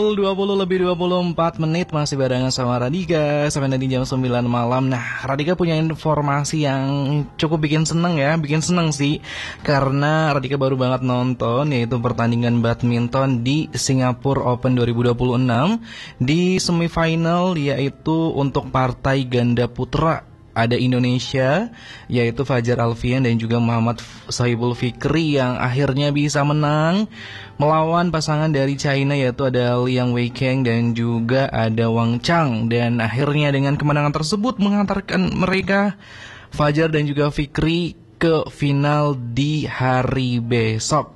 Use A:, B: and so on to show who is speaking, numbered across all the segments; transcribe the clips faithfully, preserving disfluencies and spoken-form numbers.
A: dua puluh lebih dua puluh empat menit masih barengan sama Radika sampai nanti jam sembilan malam. Nah, Radika punya informasi yang cukup bikin seneng ya, bikin seneng sih. Karena Radika baru banget nonton yaitu pertandingan badminton di Singapore Open dua ribu dua puluh enam di semifinal, yaitu untuk partai ganda putra. Ada Indonesia, yaitu Fajar Alfian dan juga Muhammad Sohibul Fikri yang akhirnya bisa menang melawan pasangan dari China, yaitu ada Liang Weikeng dan juga ada Wang Chang. Dan akhirnya dengan kemenangan tersebut mengantarkan mereka, Fajar dan juga Fikri, ke final di hari besok.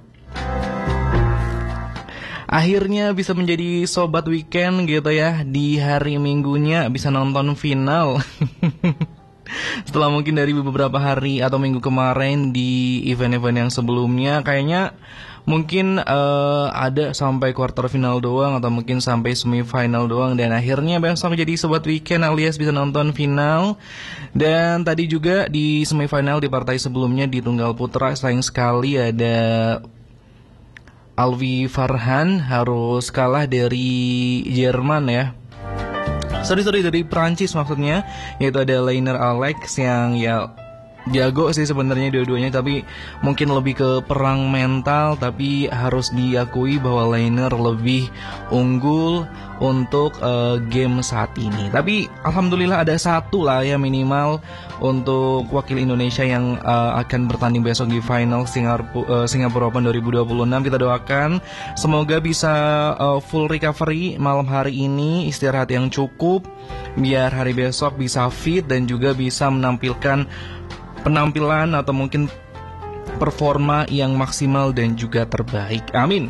A: Akhirnya bisa menjadi sobat weekend gitu ya, di hari Minggunya bisa nonton final. Setelah mungkin dari beberapa hari atau minggu kemarin di event-event yang sebelumnya, kayaknya mungkin uh, ada sampai quarter final doang atau mungkin sampai semifinal doang. Dan akhirnya besok jadi sobat weekend alias bisa nonton final. Dan tadi juga di semifinal di partai sebelumnya di tunggal putra, sayang sekali ada Alwi Farhan harus kalah dari Jerman ya. Sorry sorry dari Prancis maksudnya, yaitu ada Lainer Alex yang ya jago sih sebenarnya dua-duanya, tapi mungkin lebih ke perang mental. Tapi harus diakui bahwa Lainer lebih unggul untuk uh, game saat ini. Tapi alhamdulillah ada satu lah ya minimal untuk wakil Indonesia yang uh, akan bertanding besok di final Singapura, uh, Singapura Open dua ribu dua puluh enam. Kita doakan semoga bisa uh, full recovery malam hari ini, istirahat yang cukup biar hari besok bisa fit dan juga bisa menampilkan penampilan atau mungkin performa yang maksimal dan juga terbaik. Amin.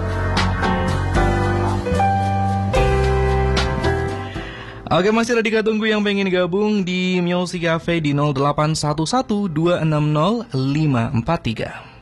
A: Oke, masih Radika tunggu yang pengen gabung di Music Cafe di nol delapan satu satu dua enam nol lima empat tiga.